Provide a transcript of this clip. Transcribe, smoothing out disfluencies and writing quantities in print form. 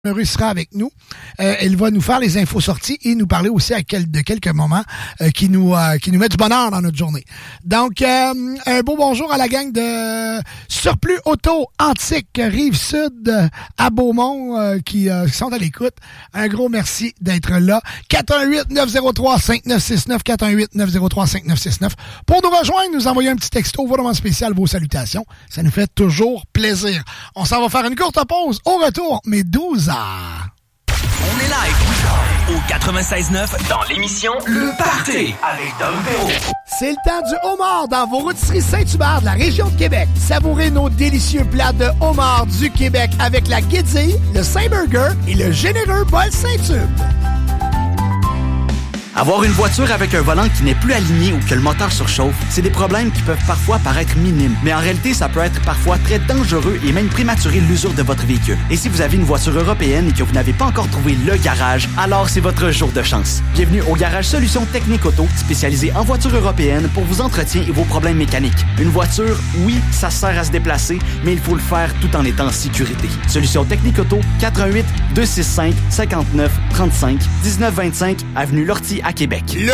sera avec nous. Elle va nous faire les infos sorties et nous parler aussi de quelques moments qui nous mettent du bonheur dans notre journée. Donc, un beau bonjour à la gang de Surplus Auto Antique Rive-Sud à Beaumont qui sont à l'écoute. Un gros merci d'être là. 418-903-5969, 418-903-5969. Pour nous rejoindre, nous envoyer un petit texto vraiment spécial, vos salutations. Ça nous fait toujours plaisir. On s'en va faire une courte pause. Au retour, mais 12 heures. On est live au 96.9 dans l'émission Le Party avec Dom Perrault. C'est le temps du homard dans vos rôtisseries Saint-Hubert de la région de Québec. Savourez nos délicieux plats de homard du Québec avec la guédille, le Saint-Burger et le généreux bol Saint-Tube. Avoir une voiture avec un volant qui n'est plus aligné ou que le moteur surchauffe, c'est des problèmes qui peuvent parfois paraître minimes. Mais en réalité, ça peut être parfois très dangereux et même prématurer l'usure de votre véhicule. Et si vous avez une voiture européenne et que vous n'avez pas encore trouvé le garage, alors c'est votre jour de chance. Bienvenue au Garage Solutions Techniques Auto, spécialisé en voitures européennes pour vos entretiens et vos problèmes mécaniques. Une voiture, oui, ça sert à se déplacer, mais il faut le faire tout en étant en sécurité. Solutions Techniques Auto, 418-265-5935, 1925, avenue Lortie à Québec.